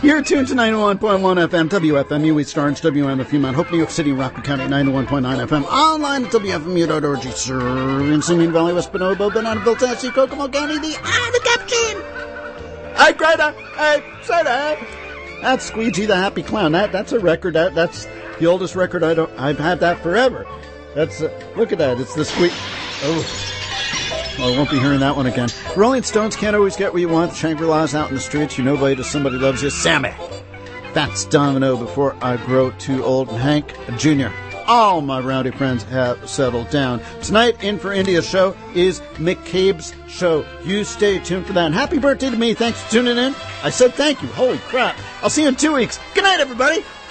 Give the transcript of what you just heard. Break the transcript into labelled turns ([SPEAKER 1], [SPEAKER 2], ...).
[SPEAKER 1] You're tuned to 91.1 FM, WFMU, East Orange, WMFU, Mount Hope, New York City, Rockland County, 91.9 FM, online at WFMU.org, serving Singing Valley, West Bonobo, Bananaville, Tennessee, Kokomo County, the captain. Hey, Greta! Hey, say that! That's Squeegee the Happy Clown. That's a record. That's the oldest record. I've had that forever. That's look at that. It's the squeak. Oh, I won't be hearing that one again. Rolling Stones Can't Always Get What You Want. Shangri-La's Out in the Streets. You know, later somebody loves you. Sammy. That's Domino. Before I Grow Too Old. And Hank Jr. All my rowdy friends have settled down. Tonight, In for India show is McCabe's show. You stay tuned for that. And happy birthday to me. Thanks for tuning in. I said thank you. Holy crap. I'll see you in 2 weeks. Good night, everybody.